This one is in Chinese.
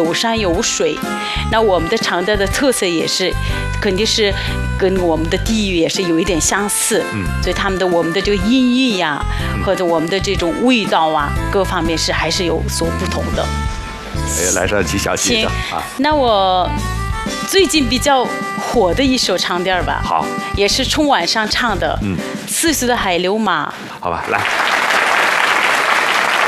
有山有水。那我们的长调的特色也是，肯定是跟我们的地域也是有一点相似。所以我们的这个音韵呀，或者我们的这种味道啊，各方面还是有所不同的。 来上几小节的啊。 那我最近比较火的一首长调吧， 好， 也是春晚上唱的，4岁的海流马。 好吧，来。